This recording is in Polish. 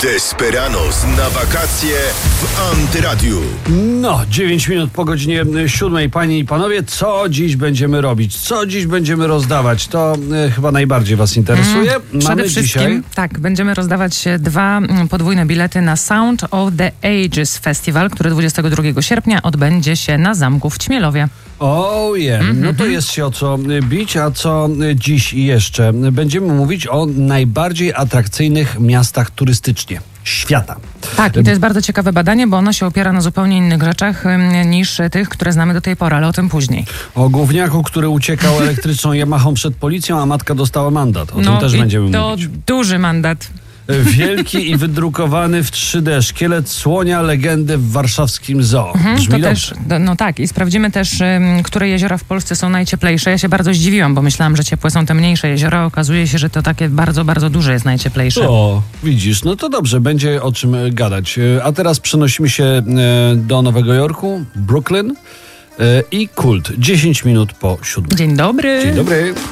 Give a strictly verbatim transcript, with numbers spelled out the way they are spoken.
Desperados na wakacje w Antyradiu. No, dziewięć minut po godzinie siódmej. Panie i panowie, co dziś będziemy robić? Co dziś będziemy rozdawać? To e, chyba najbardziej was interesuje. Mm, Mamy przede wszystkim, dzisiaj... tak, będziemy rozdawać dwa podwójne bilety na Sound of the Ages Festival, który dwudziestego drugiego sierpnia odbędzie się na Zamku w Ćmielowie. O oh, yeah. Mm-hmm. No to jest się o co bić, a co dziś jeszcze? Będziemy mówić o najbardziej atrakcyjnych miastach turystycznie świata. Tak, i to jest bardzo ciekawe badanie, bo ono się opiera na zupełnie innych rzeczach ym, niż tych, które znamy do tej pory, ale o tym później. O gówniaku, który uciekał elektryczną Yamahą przed policją, a matka dostała mandat. O no, tym też i będziemy to mówić. duży mandat. Wielki i wydrukowany w trzy D szkielet słonia legendy w warszawskim zoo. Mhm, Brzmi to dobrze. też, no tak, i sprawdzimy też, ym, które jeziora w Polsce są najcieplejsze. Ja się bardzo zdziwiłam, bo myślałam, że ciepłe są te mniejsze jeziora. Okazuje się, że to takie bardzo, bardzo duże jest najcieplejsze. O, widzisz, no to dobrze, będzie o czym gadać. A teraz przenosimy się do Nowego Jorku, Brooklyn i Kult. dziesięć minut po siódmej. Dzień dobry. Dzień dobry.